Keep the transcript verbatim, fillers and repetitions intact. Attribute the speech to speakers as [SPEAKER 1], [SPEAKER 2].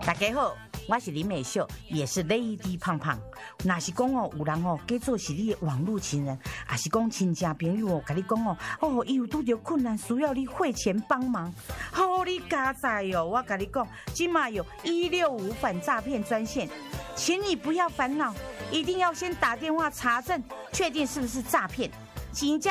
[SPEAKER 1] 大家好，我是林美秀，也是 Lady 胖胖。若是讲哦，有人哦，假做是你的网络情人，还是讲亲戚朋友哦，甲你讲哦，哦，伊有拄着困难，需要你汇钱帮忙，好你加载哦！我甲你讲，今嘛有一六五反诈骗专线，请你不要烦恼，一定要先打电话查证，确定是不是诈骗，请假。